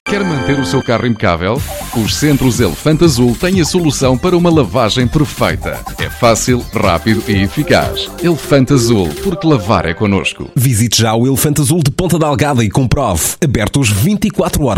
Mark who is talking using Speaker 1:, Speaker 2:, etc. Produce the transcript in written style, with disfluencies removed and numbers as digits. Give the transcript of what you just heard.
Speaker 1: Quer manter o seu carro impecável? Os Centros Elefante Azul têm a solução para uma lavagem perfeita. É fácil, rápido e eficaz. Elefante Azul, porque lavar é connosco.
Speaker 2: Visite já o Elefante Azul de Ponta Delgada e comprove. Abertos 24 horas.